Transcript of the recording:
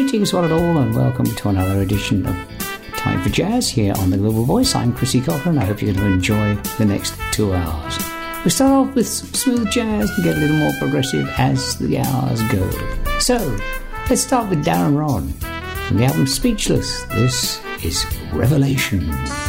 Greetings one and all, and welcome to another edition of Time for Jazz here on The Global Voice. I'm Chrissy Cochran. I hope you're going to enjoy the next 2 hours. We'll start off with some smooth jazz and get a little more progressive as the hours go. So, let's start with Darren Ron from the album Speechless. This is Revelation.